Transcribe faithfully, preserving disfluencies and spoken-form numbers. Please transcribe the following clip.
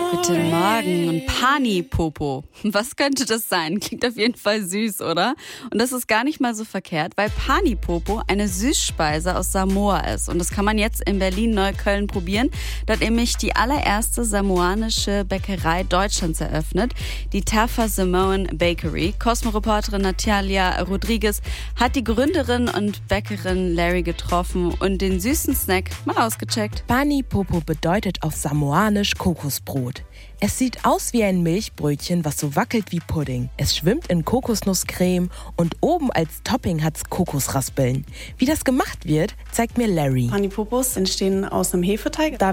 Guten Morgen und Pani-Popo. Was könnte das sein? Klingt auf jeden Fall süß, oder? Und das ist gar nicht mal so verkehrt, weil Pani-Popo eine Süßspeise aus Samoa ist. Und das kann man jetzt in Berlin-Neukölln probieren. Dort nämlich die allererste samoanische Bäckerei Deutschlands eröffnet, die Taffa Samoan Bakery. Cosmo-Reporterin Natalia Rodriguez hat die Gründerin und Bäckerin Larry getroffen und den süßen Snack mal ausgecheckt. Pani-Popo bedeutet auf Samoanisch Kokosbrot. Es sieht aus wie ein Milchbrötchen, was so wackelt wie Pudding. Es schwimmt in Kokosnusscreme und oben als Topping hat's Kokosraspeln. Wie das gemacht wird, zeigt mir Larry. Pani-Popos entstehen aus einem Hefeteig. Da